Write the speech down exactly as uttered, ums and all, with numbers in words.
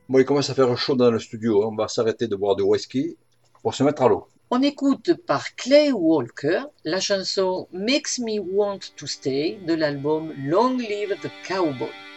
Bon, il commence à faire chaud dans le studio, hein. On va s'arrêter de boire du whisky pour se mettre à l'eau. On écoute par Clay Walker la chanson Makes Me Want to Stay de l'album Long Live the Cowboy.